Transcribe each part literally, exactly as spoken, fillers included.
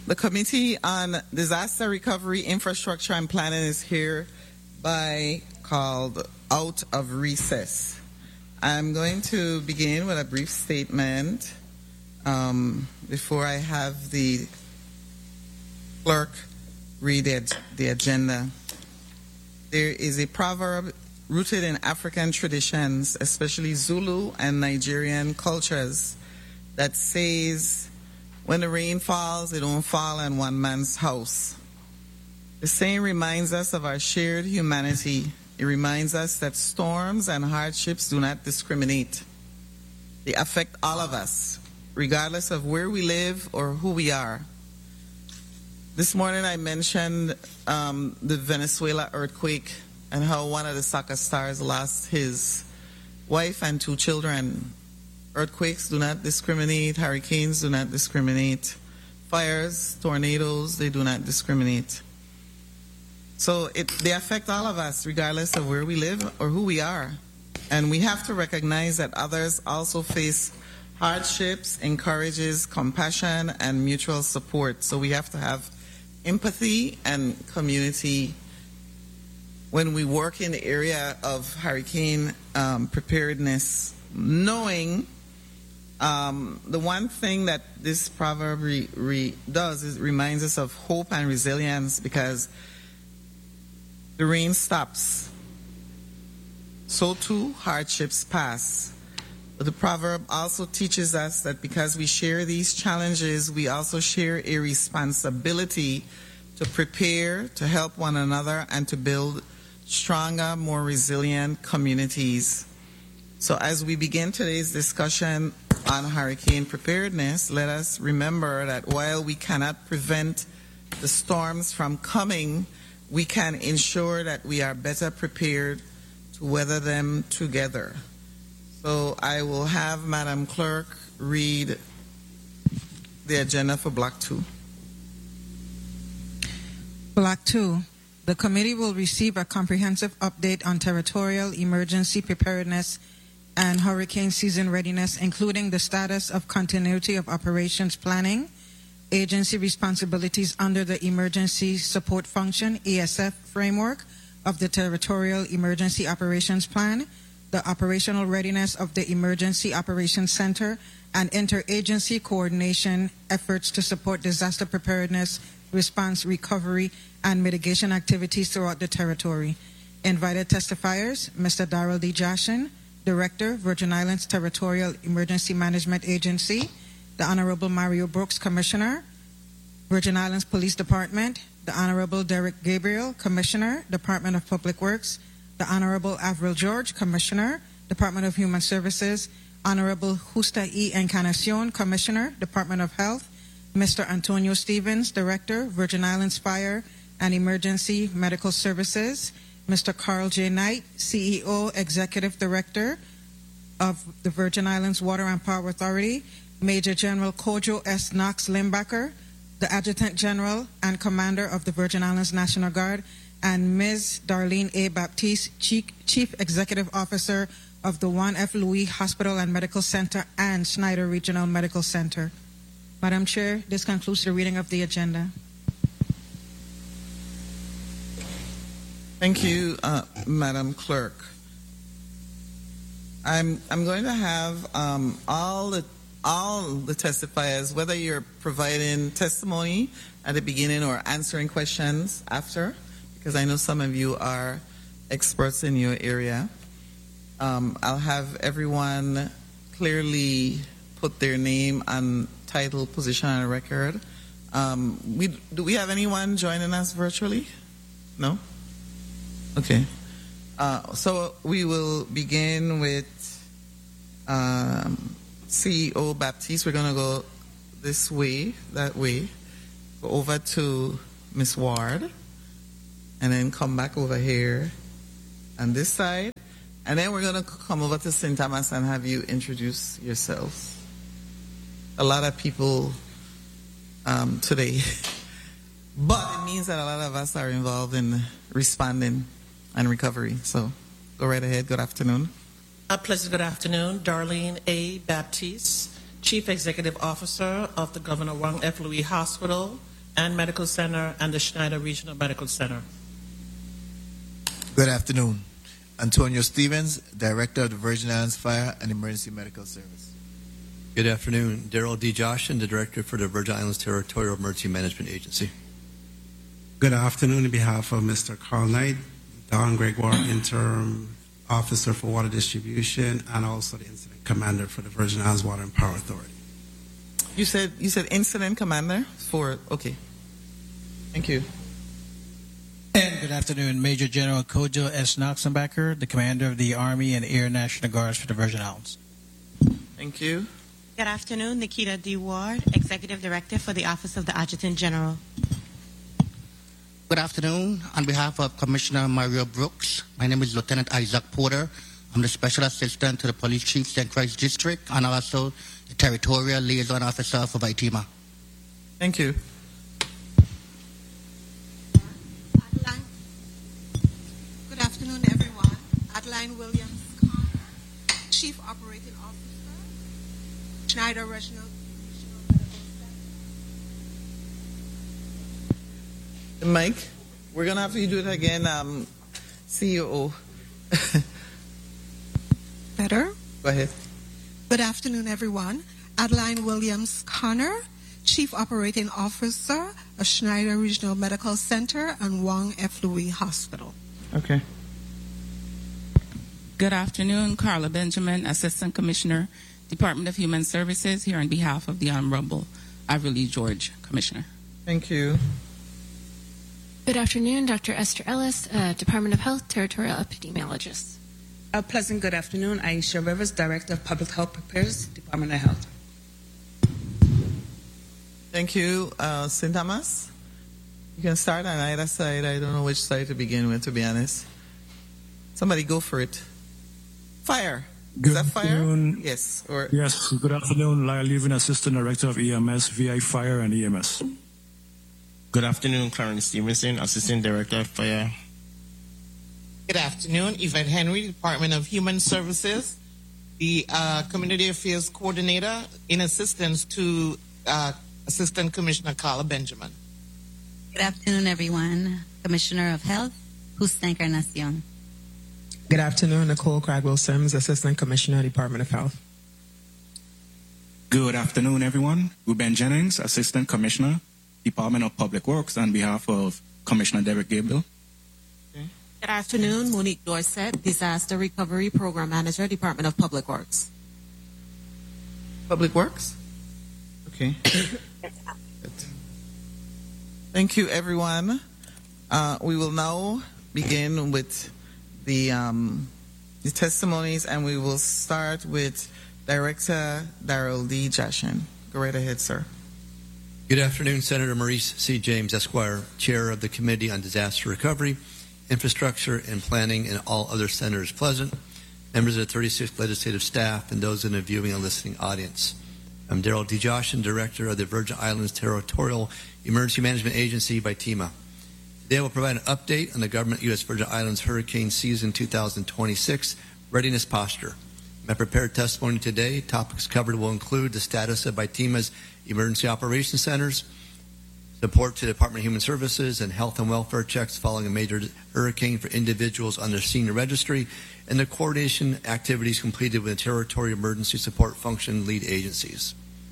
The Committee on Disaster Recovery, Infrastructure and Planning is here by called out of recess. I'm going to begin with a brief statement um, before I have the clerk read it, the agenda. There is a proverb rooted in African traditions, especially Zulu and Nigerian cultures, that says, when the rain falls, it don't fall on one man's house. The saying reminds us of our shared humanity. It reminds us that storms and hardships do not discriminate. They affect all of us, regardless of where we live or who we are. This morning I mentioned um, the Venezuela earthquake and how one of the soccer stars lost his wife and two children. Earthquakes do not discriminate. Hurricanes do not discriminate. Fires, tornadoes, they do not discriminate. So it, they affect all of us, regardless of where we live or who we are. And we have to recognize that others also face hardships, encourages compassion and mutual support. So we have to have empathy and community when we work in the area of hurricane um, preparedness, knowing um, the one thing that this proverb re, re does is it reminds us of hope and resilience, because the rain stops, so too hardships pass. But the proverb also teaches us that because we share these challenges, we also share a responsibility to prepare, to help one another, and to build stronger, more resilient communities. So as we begin today's discussion on hurricane preparedness, let us remember that while we cannot prevent the storms from coming, we can ensure that we are better prepared to weather them together. So I will have Madam Clerk read the agenda for Block two. Block two. The committee will receive a comprehensive update on territorial emergency preparedness and hurricane season readiness, including the status of continuity of operations planning, agency responsibilities under the Emergency Support Function, E S F framework of the Territorial Emergency Operations Plan, the operational readiness of the Emergency Operations Center, and interagency coordination efforts to support disaster preparedness, response, recovery, and mitigation activities throughout the territory. Invited testifiers, Mister Darrell D. Jashin, Director, Virgin Islands Territorial Emergency Management Agency; the Honorable Mario Brooks, Commissioner, Virgin Islands Police Department; the Honorable Derek Gabriel, Commissioner, Department of Public Works; the Honorable Avril George, Commissioner, Department of Human Services; Honorable Justa E. Encarnacion, Commissioner, Department of Health; Mister Antonio Stevens, Director, Virgin Islands Fire and Emergency Medical Services; Mister Carl J. Knight, C E O, Executive Director of the Virgin Islands Water and Power Authority; Major General Kojo S. Knox Limbacher, the Adjutant General and Commander of the Virgin Islands National Guard; and Miz Darlene A. Baptiste, Chief, Chief Executive Officer of the Juan F. Louis Hospital and Medical Center and Schneider Regional Medical Center. Madam Chair, this concludes the reading of the agenda. Thank you, uh, Madam Clerk. I'm I'm going to have um, all the all the testifiers, whether you're providing testimony at the beginning or answering questions after, because I know some of you are experts in your area. Um, I'll have everyone clearly put their name and title, position on the record. Um, we, do we have anyone joining us virtually? No? Okay. Uh, so we will begin with um, C E O Baptiste. We're going to go this way, that way, go over to Miz Ward, and then come back over here on this side. And then we're going to come over to Saint Thomas and have you introduce yourselves. A lot of people um, today, but it means that a lot of us are involved in responding and recovery. So go right ahead. Good afternoon. A pleasant good afternoon. Darlene A. Baptiste, Chief Executive Officer of the Governor Juan F. Louis Hospital and Medical Center and the Schneider Regional Medical Center. Good afternoon. Antonio Stevens, Director of the Virgin Islands Fire and Emergency Medical Service. Good afternoon. Daryl D. Joshin, the Director for the Virgin Islands Territorial Emergency Management Agency. Good afternoon. On behalf of Mister Carl Knight, Don Gregoire, Interim Officer for Water Distribution, and also the Incident Commander for the Virgin Islands Water and Power Authority. You said you said Incident Commander for okay. Thank you. And good afternoon, Major General Kojo S. Knoxenbacher, the Commander of the Army and Air National Guards for the Virgin Islands. Thank you. Good afternoon, Nikita D. Ward, Executive Director for the Office of the Adjutant General. Good afternoon. On behalf of Commissioner Mario Brooks, my name is Lieutenant Isaac Porter. I'm the Special Assistant to the Police Chief Saint Croix District and also the Territorial Liaison Officer for VITEMA. Thank you. Adeline. Good afternoon, everyone. Adeline Williams, Chief Operating Officer, Schneider Regional, Regional Medical Center. Mike, we're going to have you do it again. Um, C E O. Better? Go ahead. Good afternoon, everyone. Adeline Williams Connor, Chief Operating Officer of Schneider Regional Medical Center and Wong F. Louis Hospital. Okay. Good afternoon, Carla Benjamin, Assistant Commissioner, Department of Human Services, here on behalf of the Honorable Ivor Lee George, Commissioner. Thank you. Good afternoon, Doctor Esther Ellis, uh, Department of Health, Territorial Epidemiologist. A pleasant good afternoon. Aisha Rivers, Director of Public Health Affairs, Department of Health. Thank you, uh, Saint Thomas. You can start on either side. I don't know which side to begin with, to be honest. Somebody go for it. Fire. Good Is that fire? afternoon. Yes. Or yes. Good afternoon, Lyle Levin, Assistant Director of E M S, V I Fire and E M S. Good afternoon, Clarence Stevenson, Assistant Director of Fire. Good afternoon, Yvette Henry, Department of Human Services, the uh, Community Affairs Coordinator, in assistance to uh, Assistant Commissioner Carla Benjamin. Good afternoon, everyone. Commissioner of Health, Justa Encarnacion. Good afternoon, Nicole Cragwell-Sims, Assistant Commissioner, Department of Health. Good afternoon, everyone. Ruben Jennings, Assistant Commissioner, Department of Public Works, on behalf of Commissioner Derek Gabriel. Good afternoon, Monique Dorset, Disaster Recovery Program Manager, Department of Public Works. Public Works? Okay. Thank you, everyone. Uh, we will now begin with the, um, the testimonies, and we will start with Director Daryl D. Joshin. Go right ahead, sir. Good afternoon, Senator Maurice C. James, Esquire, Chair of the Committee on Disaster Recovery, Infrastructure and Planning, and all other senators present, members of the thirty-sixth legislative staff, and those in the viewing and listening audience. I'm Daryl D. Joshin, Director of the Virgin Islands Territorial Emergency Management Agency, VITEMA. Today I will provide an update on the government U S Virgin Islands hurricane season two thousand twenty-six readiness posture. My prepared testimony today, topics covered will include the status of VITEMA's emergency operations centers, support to the Department of Human Services and health and welfare checks following a major hurricane for individuals on their senior registry, and the coordination activities completed with the Territorial Emergency Support Function lead agencies.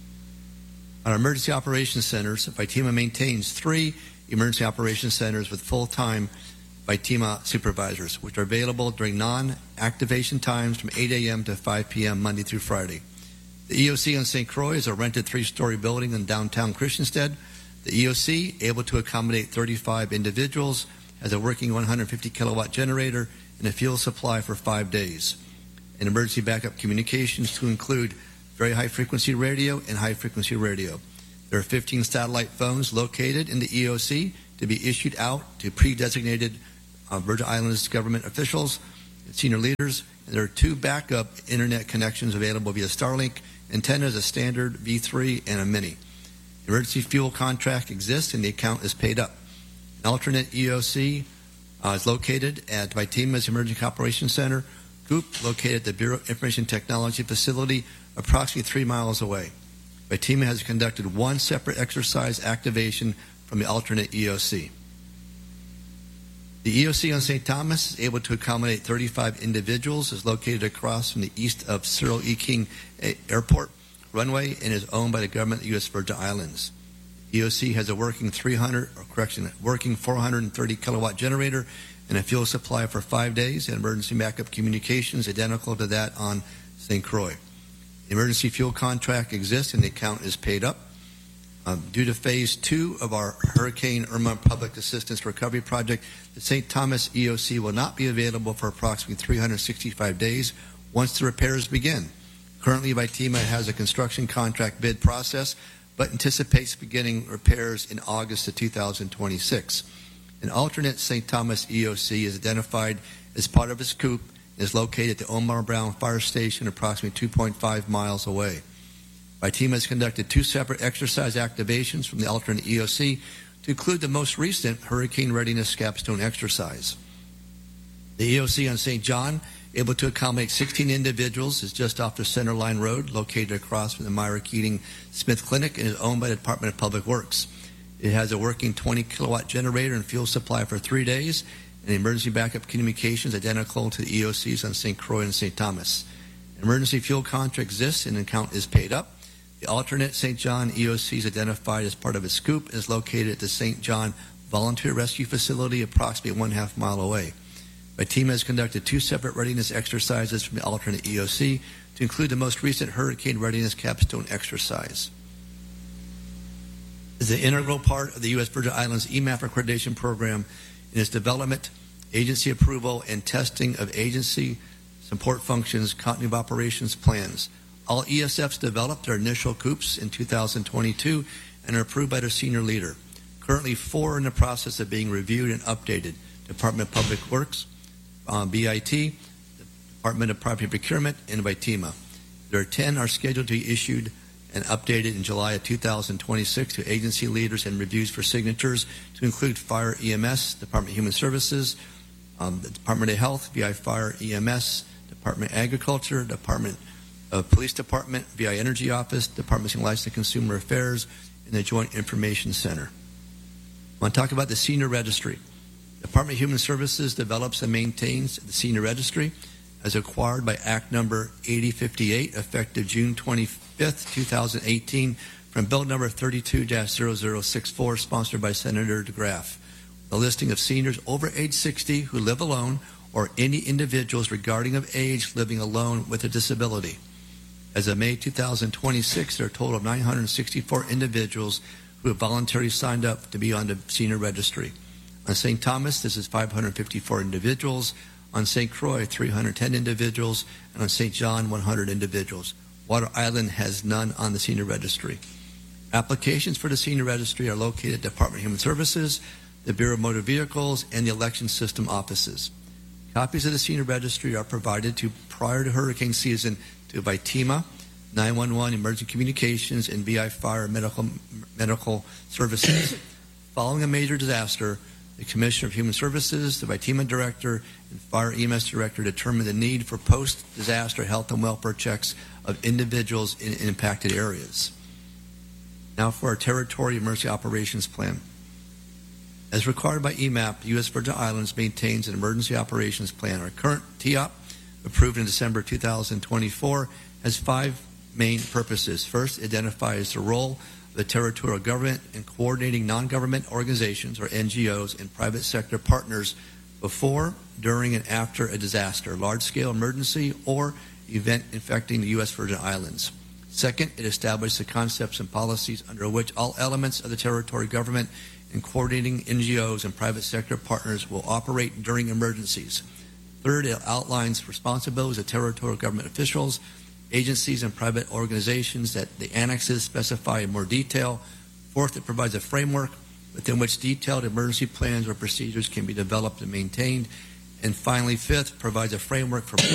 On our emergency operations centers, VITEMA maintains three emergency operations centers with full-time VITEMA supervisors, which are available during non-activation times from eight a.m. to five p.m. Monday through Friday. The E O C on Saint Croix is a rented three-story building in downtown Christiansted. The E O C, able to accommodate thirty-five individuals, has a working one hundred fifty kilowatt generator and a fuel supply for five days. And emergency backup communications to include very high-frequency radio and high-frequency radio. There are fifteen satellite phones located in the E O C to be issued out to pre-designated uh, Virgin Islands government officials and senior leaders. And there are two backup internet connections available via Starlink antennas, a standard V three and a mini. Emergency fuel contract exists and the account is paid up. An alternate E O C uh, is located at VITEMA's Emergency Operations Center, G O P, located at the Bureau of Information Technology facility approximately three miles away. VITEMA has conducted one separate exercise activation from the alternate E O C. The E O C on Saint Thomas is able to accommodate thirty-five individuals, is located across from the east of Cyril E. King Airport runway, and is owned by the government of the U S Virgin Islands. E O C has a working three hundred, or correction, working four hundred thirty kilowatt generator and a fuel supply for five days, and emergency backup communications identical to that on Saint Croix. The emergency fuel contract exists and the account is paid up. Um, due to phase two of our Hurricane Irma Public Assistance Recovery Project, the Saint Thomas E O C will not be available for approximately three hundred sixty-five days once the repairs begin. Currently, Vitima has a construction contract bid process, but anticipates beginning repairs in August of two thousand twenty-six. An alternate Saint Thomas E O C is identified as part of its COOP and is located at the Omar Brown Fire Station approximately two point five miles away. Vitima has conducted two separate exercise activations from the alternate E O C to include the most recent Hurricane Readiness Capstone exercise. The E O C on Saint John, able to accommodate sixteen individuals, is just off the Center Line Road, located across from the Myra Keating Smith Clinic, and is owned by the Department of Public Works. It has a working twenty kilowatt generator and fuel supply for three days, and emergency backup communications identical to the E O Cs on Saint Croix and Saint Thomas. An emergency fuel contract exists and an account is paid up. The alternate Saint John E O C is identified as part of its scoop and is located at the Saint John Volunteer Rescue Facility approximately one half mile away. Vitima has conducted two separate readiness exercises from the alternate E O C to include the most recent Hurricane Readiness Capstone exercise. As an integral part of the U S Virgin Islands E M A P accreditation program in its development, agency approval, and testing of agency support functions, continuity of operations plans. All E S Fs developed their initial COOPs in two thousand twenty-two and are approved by their senior leader. Currently, four are in the process of being reviewed and updated. Department of Public Works, um, B I T, Department of Property Procurement, and Vitima. There are ten are scheduled to be issued and updated in July of two thousand twenty-six to agency leaders and reviews for signatures to include Fire E M S, Department of Human Services, um, the Department of Health, V I Fire E M S, Department of Agriculture, Department of Police Department, V I Energy Office, Department of License and Consumer Affairs, and the Joint Information Center. I want to talk about the Senior Registry. The Department of Human Services develops and maintains the Senior Registry as acquired by Act Number eighty fifty-eight, effective June twenty-fifth, two thousand eighteen, from Bill Number thirty-two dash zero zero six four, sponsored by Senator DeGraff. The listing of seniors over age sixty who live alone, or any individuals regarding of age living alone with a disability. As of May two thousand twenty-six, there are a total of nine hundred sixty-four individuals who have voluntarily signed up to be on the Senior Registry. On Saint Thomas, this is five hundred fifty-four individuals. On Saint Croix, three hundred ten individuals. And on Saint John, one hundred individuals. Water Island has none on the Senior Registry. Applications for the Senior Registry are located at the Department of Human Services, the Bureau of Motor Vehicles, and the Election System offices. Copies of the Senior Registry are provided to prior to hurricane season to Vitima, nine one one Emergency Communications, and V I Fire Medical, Medical Services. Following a major disaster, the Commissioner of Human Services, the Vitima Director, and Fire E M S Director determined the need for post-disaster health and welfare checks of individuals in impacted areas. Now for our Territory Emergency Operations Plan. As required by E M A P, the U S Virgin Islands maintains an Emergency Operations Plan. Our current T O P, approved in December two thousand twenty-four, has five main purposes. First, identifies the role of the territorial government in coordinating non-government organizations, or N G Os, and private sector partners before, during, and after a disaster, large-scale emergency, or event affecting the U S Virgin Islands. Second, it establishes the concepts and policies under which all elements of the territory government and coordinating N G Os and private sector partners will operate during emergencies. Third, it outlines responsibilities of territorial government officials, agencies, and private organizations that the annexes specify in more detail. Fourth, it provides a framework within which detailed emergency plans or procedures can be developed and maintained. And finally, fifth, provides a framework for